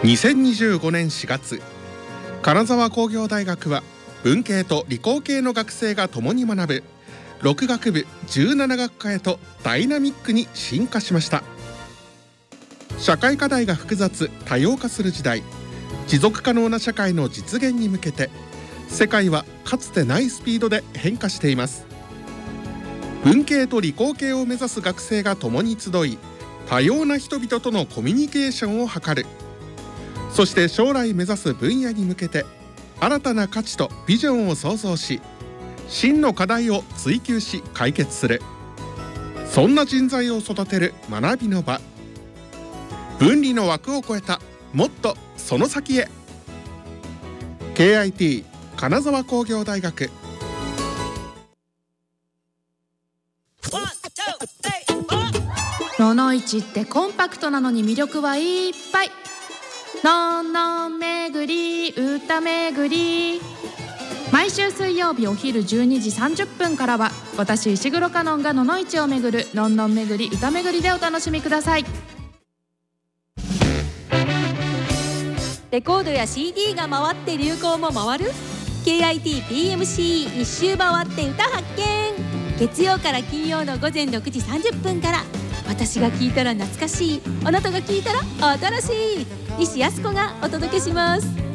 2025年4月、金沢工業大学は文系と理工系の学生が共に学ぶ6学部17学科へとダイナミックに進化しました。社会課題が複雑多様化する時代、持続可能な社会の実現に向けて世界はかつてないスピードで変化しています。文系と理工系を目指す学生が共に集い、多様な人々とのコミュニケーションを図る。そして将来目指す分野に向けて新たな価値とビジョンを創造し、真の課題を追求し解決する。そんな人材を育てる学びの場。分離の枠を超えたもっとその先へ。 KIT 金沢工業大学。 ののいちってコンパクトなのに魅力はいっぱい。のんのんめぐり歌めぐり、毎週水曜日お昼12時30分からは私石黒カノンがののいちをめぐるのんのんめぐり歌めぐりでお楽しみください。 レコードや CD が回って流行も回る KIT-PMC 一周回って歌発見。月曜から金曜の午前6時30分から、私が聞いたら懐かしい、あなたが聞いたら新しい、西靖子がお届けします。